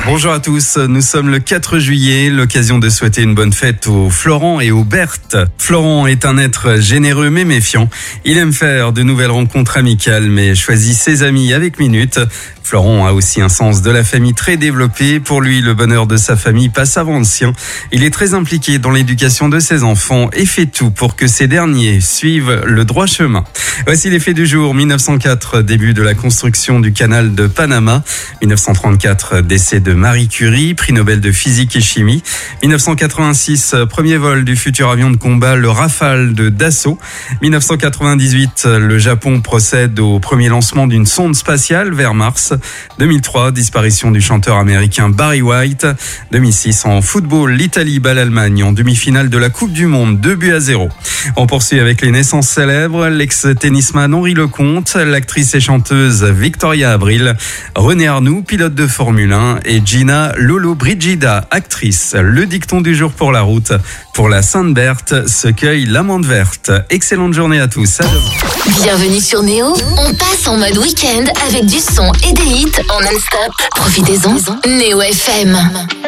Bonjour à tous, nous sommes le 4 juillet, l'occasion de souhaiter une bonne fête aux Florent et aux Berthe. Florent est un être généreux mais méfiant. Il aime faire de nouvelles rencontres amicales mais choisit ses amis avec minute. Florent a aussi un sens de la famille très développé. Pour lui, le bonheur de sa famille passe avant le sien. Il est très impliqué dans l'éducation de ses enfants et fait tout pour que ces derniers suivent le droit chemin. Voici les faits du jour. 1904, début de la construction du canal de Panama. 1934, décès de Marie Curie, prix Nobel de physique et chimie. 1986, premier vol du futur avion de combat, le Rafale de Dassault. 1998, le Japon procède au premier lancement d'une sonde spatiale vers Mars. 2003, disparition du chanteur américain Barry White. 2006, en football, l'Italie bat l'Allemagne en demi-finale de la Coupe du Monde, 2-0. On poursuit avec les naissances célèbres. L'ex-tennisman Henri Lecomte, l'actrice et chanteuse Victoria Abril, René Arnoux, pilote de Formule 1, et Gina Lollobrigida, actrice. Le dicton du jour pour la route. Pour la Sainte-Berthe, se cueille l'amande verte. Excellente journée à tous. À demain. Bienvenue sur Néo. On passe en mode week-end avec du son et des hits en non-stop. Profitez-en. Néo FM.